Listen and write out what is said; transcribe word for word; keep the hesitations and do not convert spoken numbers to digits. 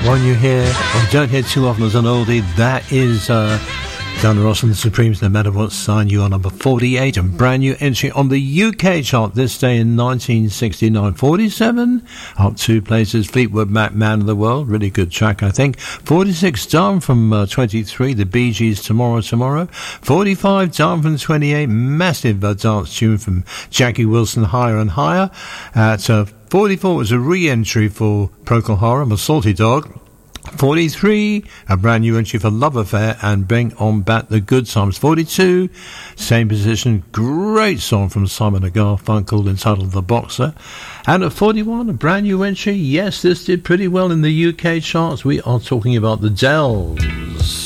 One you hear, or don't hear too often as an oldie, that is uh, Diana Ross and the Supremes, No Matter What Sign. You are number forty-eight, and brand new entry on the U K chart this day in nineteen sixty-nine. forty-seven, up two places, Fleetwood Mac, Man of the World, really good track, I think. forty-six, down from uh, twenty-three, the Bee Gees, Tomorrow, Tomorrow. forty-five, down from twenty-eight, massive uh, dance tune from Jackie Wilson, Higher and Higher. At uh, forty-four was a re-entry for Procol Harum, A Salty Dog. forty-three, a brand new entry for Love Affair and Bring On Back the Good Times. forty-two, same position, great song from Simon and Garfunkel entitled The Boxer. And at forty-one, a brand new entry. Yes, this did pretty well in the U K charts. We are talking about the Dells.